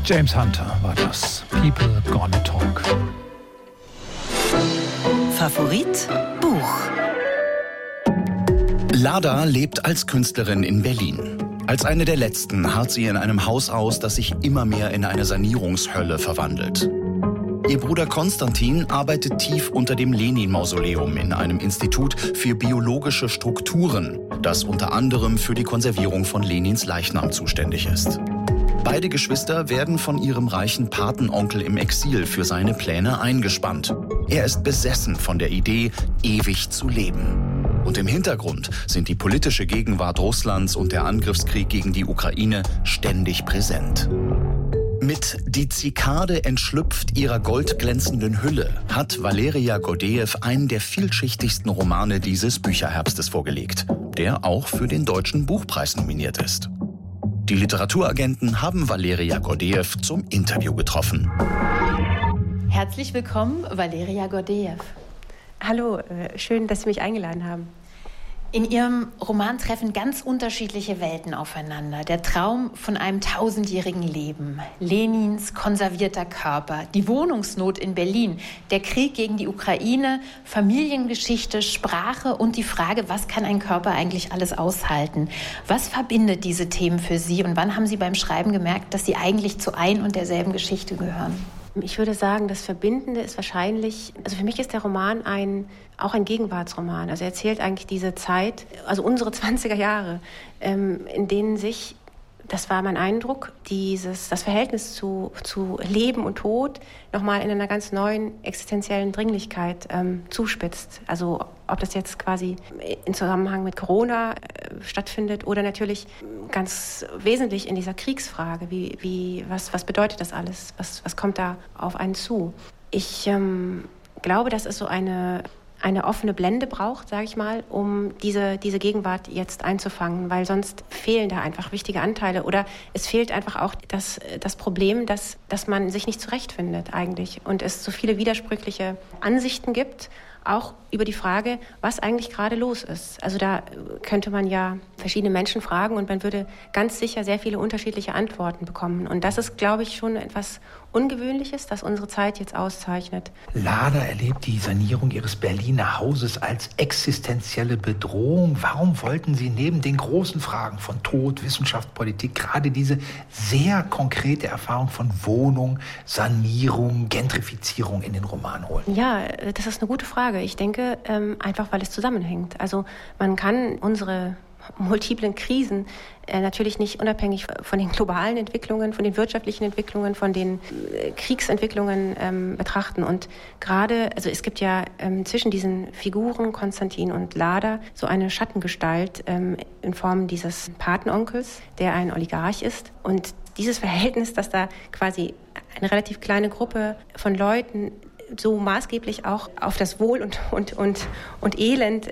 James Hunter war das. People Gonna Talk. Favorit Buch. Lada lebt als Künstlerin in Berlin. Als eine der letzten harrt sie in einem Haus aus, das sich immer mehr in eine Sanierungshölle verwandelt. Ihr Bruder Konstantin arbeitet tief unter dem Lenin-Mausoleum in einem Institut für biologische Strukturen, das unter anderem für die Konservierung von Lenins Leichnam zuständig ist. Beide Geschwister werden von ihrem reichen Patenonkel im Exil für seine Pläne eingespannt. Er ist besessen von der Idee, ewig zu leben. Und im Hintergrund sind die politische Gegenwart Russlands und der Angriffskrieg gegen die Ukraine ständig präsent. Mit Die Zikade entschlüpft ihrer goldglänzenden Hülle hat Valeria Gordejew einen der vielschichtigsten Romane dieses Bücherherbstes vorgelegt, der auch für den Deutschen Buchpreis nominiert ist. Die Literaturagenten haben Valeria Gordejew zum Interview getroffen. Herzlich willkommen, Valeria Gordejew. Hallo, schön, dass Sie mich eingeladen haben. In Ihrem Roman treffen ganz unterschiedliche Welten aufeinander. Der Traum von einem 1000-jährigen Leben, Lenins konservierter Körper, die Wohnungsnot in Berlin, der Krieg gegen die Ukraine, Familiengeschichte, Sprache und die Frage, was kann ein Körper eigentlich alles aushalten? Was verbindet diese Themen für Sie und wann haben Sie beim Schreiben gemerkt, dass Sie eigentlich zu ein und derselben Geschichte gehören? Ich würde sagen, das Verbindende ist wahrscheinlich, also für mich ist der Roman auch ein Gegenwartsroman. Also er erzählt eigentlich diese Zeit, also unsere 20er Jahre, in denen sich, das war mein Eindruck, das Verhältnis zu Leben und Tod nochmal in einer ganz neuen existenziellen Dringlichkeit zuspitzt. Also ob das jetzt quasi im Zusammenhang mit Corona stattfindet oder natürlich ganz wesentlich in dieser Kriegsfrage. Was bedeutet das alles? Was kommt da auf einen zu? Ich glaube, dass es so eine offene Blende braucht, sage ich mal, um diese Gegenwart jetzt einzufangen, weil sonst fehlen da einfach wichtige Anteile oder es fehlt einfach auch das Problem, dass man sich nicht zurechtfindet eigentlich und es so viele widersprüchliche Ansichten gibt, auch über die Frage, was eigentlich gerade los ist. Also da könnte man ja verschiedene Menschen fragen und man würde ganz sicher sehr viele unterschiedliche Antworten bekommen. Und das ist, glaube ich, schon etwas Ungewöhnliches, das unsere Zeit jetzt auszeichnet. Lada erlebt die Sanierung ihres Berliner Hauses als existenzielle Bedrohung. Warum wollten Sie neben den großen Fragen von Tod, Wissenschaft, Politik gerade diese sehr konkrete Erfahrung von Wohnung, Sanierung, Gentrifizierung in den Roman holen? Ja, das ist eine gute Frage. Ich denke, einfach weil es zusammenhängt. Also man kann unsere multiplen Krisen natürlich nicht unabhängig von den globalen Entwicklungen, von den wirtschaftlichen Entwicklungen, von den Kriegsentwicklungen betrachten. Und gerade, also es gibt ja zwischen diesen Figuren, Konstantin und Lada, so eine Schattengestalt in Form dieses Patenonkels, der ein Oligarch ist. Und dieses Verhältnis, dass da quasi eine relativ kleine Gruppe von Leuten so maßgeblich auch auf das Wohl und Elend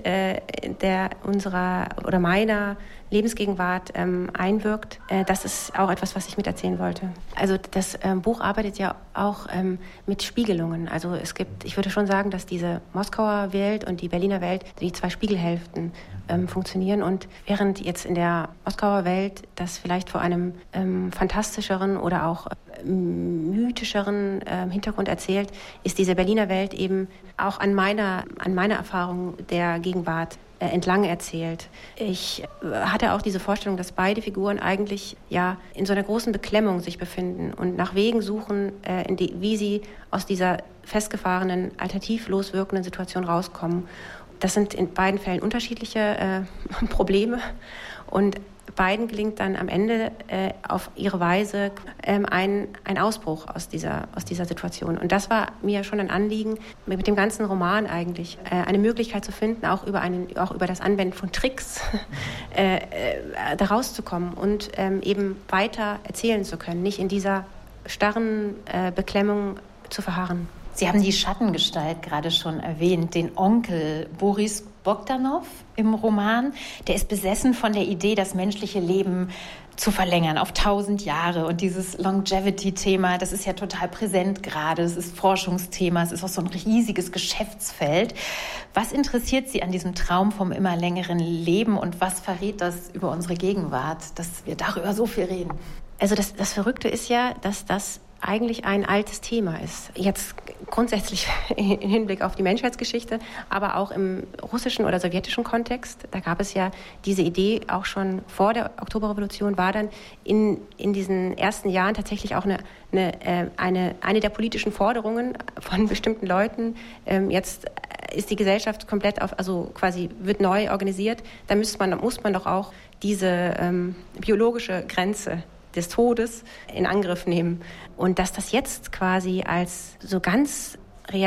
meiner Lebensgegenwart einwirkt. Das ist auch etwas, was ich miterzählen wollte. Also das Buch arbeitet ja auch mit Spiegelungen. Also ich würde schon sagen, dass diese Moskauer Welt und die Berliner Welt, die zwei Spiegelhälften funktionieren. Und während jetzt in der Moskauer Welt das vielleicht vor einem fantastischeren oder auch mythischeren Hintergrund erzählt, ist diese Berliner Welt eben auch an meiner Erfahrung der Gegenwart entlang erzählt. Ich hatte auch diese Vorstellung, dass beide Figuren eigentlich ja in so einer großen Beklemmung sich befinden und nach Wegen suchen, wie sie aus dieser festgefahrenen, alternativlos wirkenden Situation rauskommen. Das sind in beiden Fällen unterschiedliche Probleme und beiden gelingt dann am Ende auf ihre Weise ein Ausbruch aus dieser Situation. Und das war mir schon ein Anliegen, mit dem ganzen Roman eigentlich eine Möglichkeit zu finden, auch über das Anwenden von Tricks da rauszukommen und eben weiter erzählen zu können, nicht in dieser starren Beklemmung zu verharren. Sie haben die Schattengestalt gerade schon erwähnt, den Onkel Boris Bogdanow im Roman. Der ist besessen von der Idee, das menschliche Leben zu verlängern auf 1000 Jahre. Und dieses Longevity-Thema, das ist ja total präsent gerade. Es ist Forschungsthema, es ist auch so ein riesiges Geschäftsfeld. Was interessiert Sie an diesem Traum vom immer längeren Leben und was verrät das über unsere Gegenwart, dass wir darüber so viel reden? Also das Verrückte ist ja, dass das eigentlich ein altes Thema ist. Jetzt grundsätzlich im Hinblick auf die Menschheitsgeschichte, aber auch im russischen oder sowjetischen Kontext. Da gab es ja diese Idee auch schon vor der Oktoberrevolution, war dann in diesen ersten Jahren tatsächlich auch eine der politischen Forderungen von bestimmten Leuten. Jetzt ist die Gesellschaft komplett wird neu organisiert. Da muss man doch auch diese biologische Grenze des Todes in Angriff nehmen. Und dass das jetzt quasi als so ganz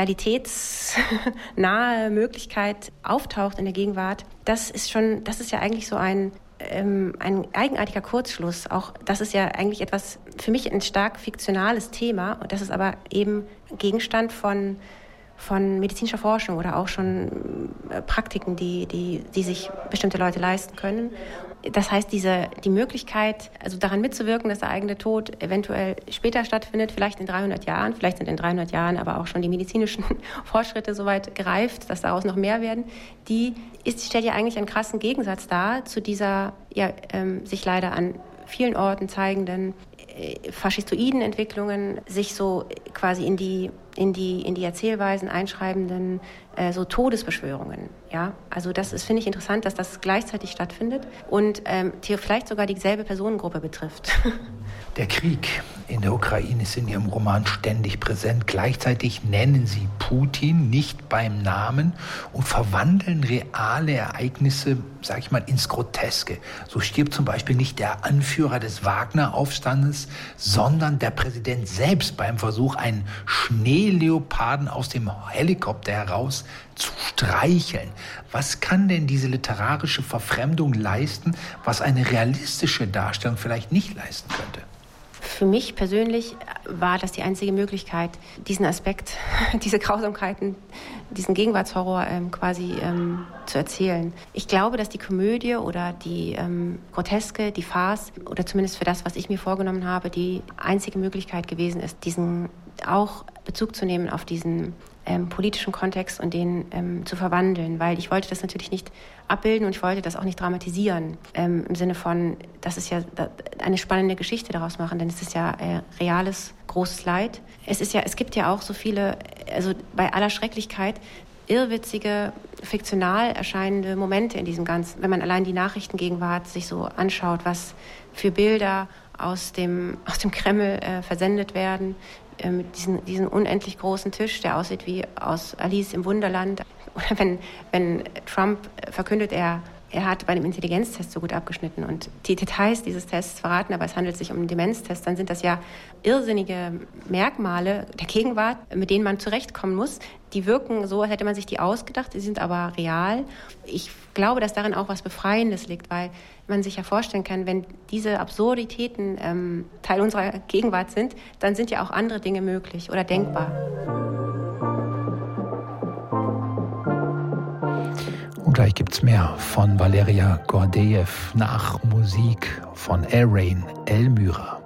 realitätsnahe Möglichkeit auftaucht in der Gegenwart, das ist ja eigentlich so ein eigenartiger Kurzschluss. Auch das ist ja eigentlich etwas, für mich ein stark fiktionales Thema. Und das ist aber eben Gegenstand von medizinischer Forschung oder auch schon Praktiken, die sich bestimmte Leute leisten können. Das heißt, die Möglichkeit, also daran mitzuwirken, dass der eigene Tod eventuell später stattfindet, vielleicht in 300 Jahren, vielleicht sind in 300 Jahren aber auch schon die medizinischen Fortschritte so weit gereift, dass daraus noch mehr werden, stellt ja eigentlich einen krassen Gegensatz dar zu dieser sich leider an vielen Orten zeigenden faschistoiden Entwicklungen, sich so quasi in die Erzählweisen einschreibenden so Todesbeschwörungen. Ja? Also das ist, finde ich, interessant, dass das gleichzeitig stattfindet und vielleicht sogar dieselbe Personengruppe betrifft. Der Krieg in der Ukraine ist in Ihrem Roman ständig präsent. Gleichzeitig nennen Sie Putin nicht beim Namen und verwandeln reale Ereignisse, sag ich mal, ins Groteske. So stirbt zum Beispiel nicht der Anführer des Wagner-Aufstandes, sondern der Präsident selbst beim Versuch, einen Schneeleoparden aus dem Helikopter heraus zu streicheln. Was kann denn diese literarische Verfremdung leisten, was eine realistische Darstellung vielleicht nicht leisten könnte? Für mich persönlich war das die einzige Möglichkeit, diesen Aspekt, diese Grausamkeiten, diesen Gegenwartshorror zu erzählen. Ich glaube, dass die Komödie oder die Groteske, die Farce oder zumindest für das, was ich mir vorgenommen habe, die einzige Möglichkeit gewesen ist, diesen auch Bezug zu nehmen auf diesen politischen Kontext und den zu verwandeln, weil ich wollte das natürlich nicht abbilden und ich wollte das auch nicht dramatisieren, im Sinne von, das ist ja eine spannende Geschichte daraus machen, denn es ist ja reales, großes Leid. Es gibt ja auch so viele, also bei aller Schrecklichkeit, irrwitzige, fiktional erscheinende Momente in diesem Ganzen. Wenn man allein die Nachrichtengegenwart sich so anschaut, was für Bilder aus dem Kreml versendet werden, mit diesen unendlich großen Tisch, der aussieht wie aus Alice im Wunderland. Oder wenn Trump verkündet, er hat bei dem Intelligenztest so gut abgeschnitten und die Details dieses Tests verraten, aber es handelt sich um einen Demenztest, dann sind das ja irrsinnige Merkmale der Gegenwart, mit denen man zurechtkommen muss. Die wirken so, als hätte man sich die ausgedacht, die sind aber real. Ich glaube, dass darin auch was Befreiendes liegt, weil man sich ja vorstellen kann, wenn diese Absurditäten Teil unserer Gegenwart sind, dann sind ja auch andere Dinge möglich oder denkbar. Und gleich gibt's mehr von Valeria Gordejew nach Musik von Arain Elmyra.